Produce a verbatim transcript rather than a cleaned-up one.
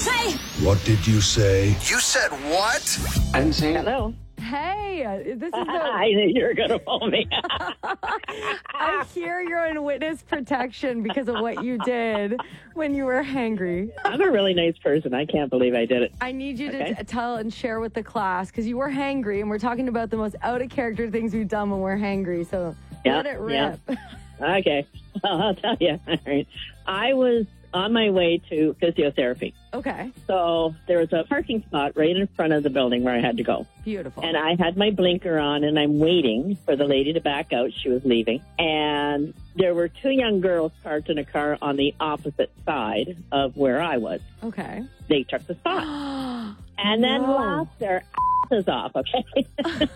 say? What did you say? You said what? I didn't say it. Hello. Hey, this is I the, knew you were going to phone me. I hear you're in witness protection because of what you did when you were hangry. I'm a really nice person. I can't believe I did it. I need you to Okay. t- tell and share with the class because you were hangry, and we're talking about the most out of character things we've done when we're hangry. So Yeah, let it yeah. rip. Okay. Well, I'll tell you. All right. I was on my way to physiotherapy. Okay, So there was a parking spot right in front of the building where I had to go. beautiful. And I had my blinker on, and I'm waiting for the lady to back out. She was leaving. And there were two young girls parked in a car on the opposite side of where I was. okay. They took the spot. And then No. laughed their asses off, okay?